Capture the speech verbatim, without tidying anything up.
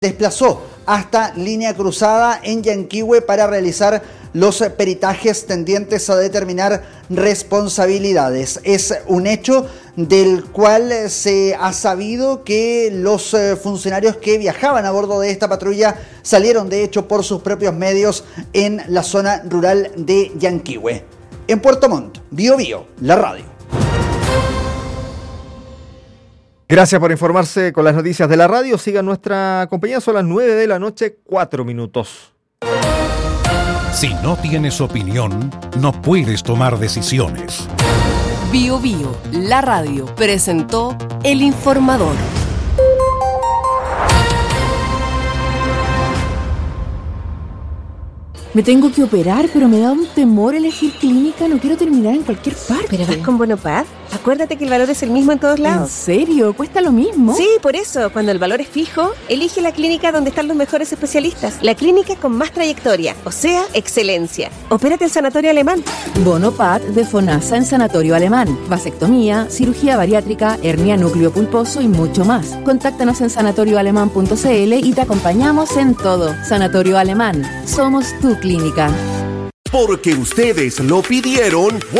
desplazó hasta Línea Cruzada en Yanquihue para realizar los peritajes tendientes a determinar responsabilidades. Es un hecho del cual se ha sabido que los funcionarios que viajaban a bordo de esta patrulla salieron de hecho por sus propios medios en la zona rural de Yanquihue. En Puerto Montt, Bio Bio, la radio. Gracias por informarse con las noticias de la radio. Sigan nuestra compañía, son las nueve de la noche, cuatro minutos. Si no tienes opinión, no puedes tomar decisiones. Bio Bio, la radio, presentó El Informador. Me tengo que operar, pero me da un temor elegir clínica. No quiero terminar en cualquier parte. ¿Pero vas con Bonopad? Acuérdate que el valor es el mismo en todos lados. ¿En serio? ¿Cuesta lo mismo? Sí, por eso. Cuando el valor es fijo, elige la clínica donde están los mejores especialistas. La clínica con más trayectoria, o sea, excelencia. Opérate en Sanatorio Alemán. Bonopad de FONASA en Sanatorio Alemán. Vasectomía, cirugía bariátrica, hernia núcleo pulposo y mucho más. Contáctanos en sanatorio alemán punto c l y te acompañamos en todo. Sanatorio Alemán. Somos tu clínica. Porque ustedes lo pidieron,